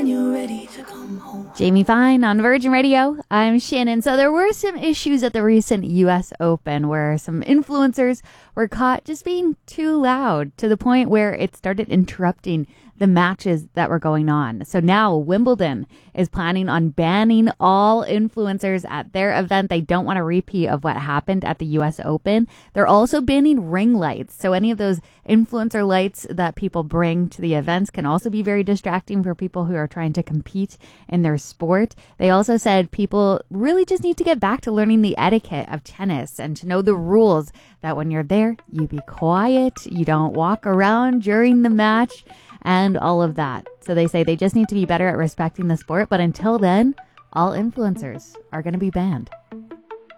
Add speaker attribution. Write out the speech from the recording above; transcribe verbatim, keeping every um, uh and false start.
Speaker 1: when you're ready to come home.
Speaker 2: Jamie Fine on Virgin Radio. I'm Shannon. So there were some issues at the recent U S Open where some influencers were caught just being too loud to the point where it started interrupting the matches that were going on. So now Wimbledon is planning on banning all influencers at their event. They don't want a repeat of what happened at the U S Open. They're also banning ring lights. So any of those influencer lights that people bring to the events can also be very distracting for people who are trying to compete in their sport. They also said people really just need to get back to learning the etiquette of tennis and to know the rules, that when you're there, you be quiet, you don't walk around during the match, and all of that. So they say they just need to be better at respecting the sport. But until then, all influencers are going to be banned.